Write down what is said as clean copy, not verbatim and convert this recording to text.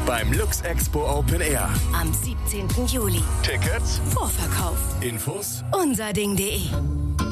beim Lux Expo Open Air. Am 17. Juli. Tickets, Vorverkauf. Infos, Unserding.de